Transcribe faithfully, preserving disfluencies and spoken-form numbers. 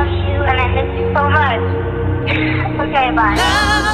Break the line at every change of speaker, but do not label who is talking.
love you and I miss you so much. Okay, bye.